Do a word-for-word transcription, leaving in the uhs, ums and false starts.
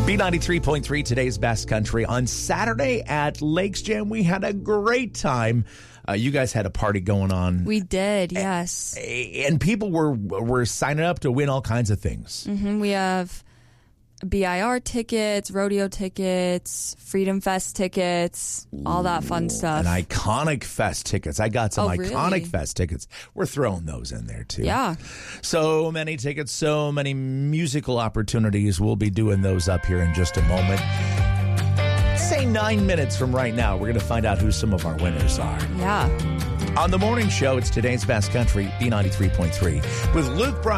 B ninety-three point three, today's best country. On Saturday at Lakes Jam, we had a great time. Uh, you guys had a party going on. We did, yes. And, and people were were signing up to win all kinds of things. Mm-hmm. We have B I R tickets, rodeo tickets, Freedom Fest tickets, all that fun stuff. And Iconic Fest tickets. I got some Oh, Iconic really? Fest tickets. We're throwing those in there, too. Yeah. So many tickets, so many musical opportunities. We'll be doing those up here in just a moment. Say nine minutes from right now, we're going to find out who some of our winners are. Yeah. On the morning show, it's today's best country, B ninety-three point three, with Luke Bryan.